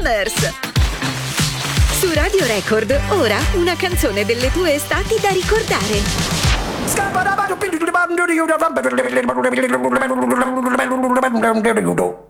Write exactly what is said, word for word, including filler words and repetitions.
Summers. Su Radio Record, ora una canzone delle tue estati da ricordare. Scappa